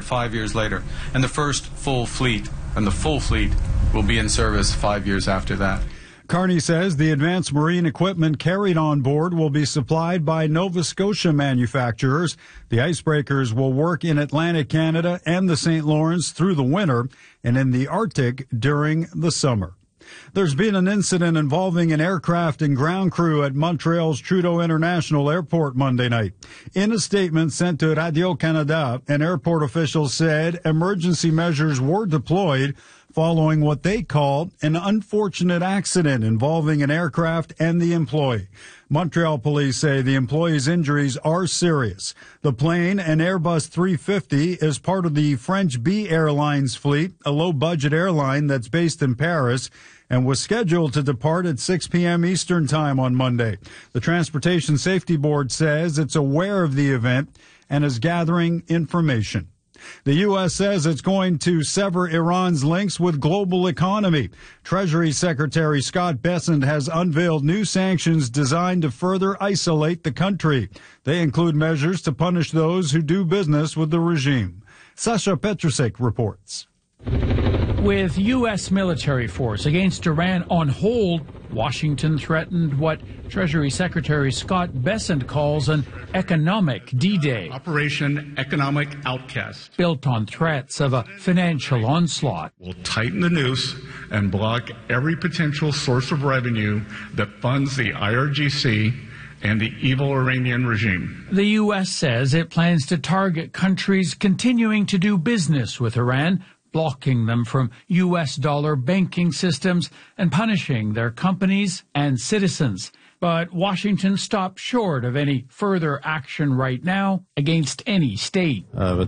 5 years later. And the first full fleet, will be in service 5 years after that. Carney says the advanced marine equipment carried on board will be supplied by Nova Scotia manufacturers. The icebreakers will work in Atlantic Canada and the St. Lawrence through the winter and in the Arctic during the summer. There's been an incident involving an aircraft and ground crew at Montreal's Trudeau International Airport Monday night. In a statement sent to Radio-Canada, an airport official said emergency measures were deployed following what they called an unfortunate accident involving an aircraft and the employee. Montreal police say the employee's injuries are serious. The plane, an Airbus 350, is part of the French B Airlines fleet, a low-budget airline that's based in Paris, and was scheduled to depart at 6 p.m. Eastern Time on Monday. The Transportation Safety Board says it's aware of the event and is gathering information. The U.S. says it's going to sever Iran's links with global economy. Treasury Secretary Scott Bessent has unveiled new sanctions designed to further isolate the country. They include measures to punish those who do business with the regime. Sasha Petrusek reports. With U.S. military force against Iran on hold, Washington threatened what Treasury Secretary Scott Bessent calls an economic D-Day. Operation Economic Outcast. Built on threats of a financial onslaught. We'll tighten the noose and block every potential source of revenue that funds the IRGC and the evil Iranian regime. The U.S. says it plans to target countries continuing to do business with Iran, blocking them from U.S. dollar banking systems and punishing their companies and citizens. But Washington stopped short of any further action right now against any state. Iran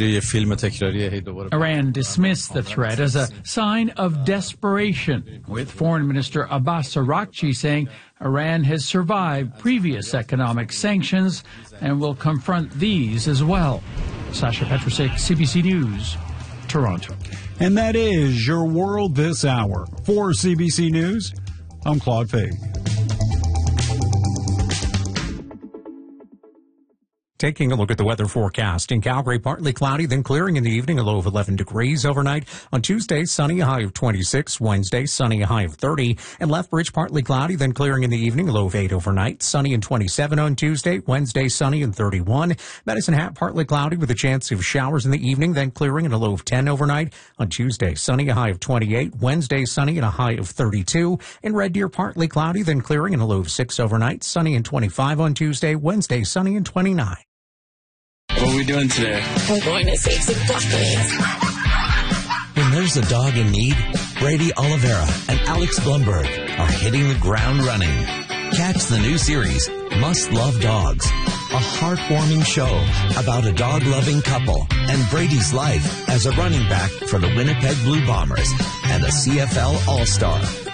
dismissed the threat as a sign of desperation, with Foreign Minister Abbas Araghchi saying Iran has survived previous economic sanctions and will confront these as well. Sasha Petrusek, CBC News, Toronto. And that is your world this hour. For CBC News, I'm Claude Fay. Taking a look at the weather forecast. In Calgary, partly cloudy, then clearing in the evening, a low of 11 degrees overnight. On Tuesday, sunny, a high of 26. Wednesday, sunny, a high of 30. And Lethbridge, partly cloudy, then clearing in the evening, a low of 8 overnight. Sunny and 27 on Tuesday. Wednesday, sunny and 31. Medicine Hat, partly cloudy with a chance of showers in the evening, then clearing and a low of 10 overnight. On Tuesday, sunny, a high of 28. Wednesday, sunny and a high of 32. In Red Deer, partly cloudy, then clearing and a low of 6 overnight. Sunny and 25 on Tuesday. Wednesday, sunny and 29. What are we doing today? We're going to save some puppies. When there's a dog in need, Brady Oliveira and Alex Blumberg are hitting the ground running. Catch the new series, Must Love Dogs, a heartwarming show about a dog-loving couple and Brady's life as a running back for the Winnipeg Blue Bombers and a CFL All-Star.